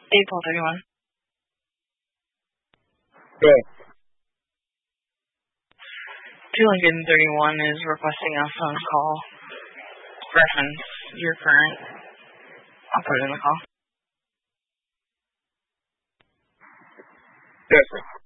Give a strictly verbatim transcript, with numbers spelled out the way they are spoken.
April thirty-one. Good. two thirty-one is requesting a phone call. Reference your current. I'll put it in the call. Yes, sir.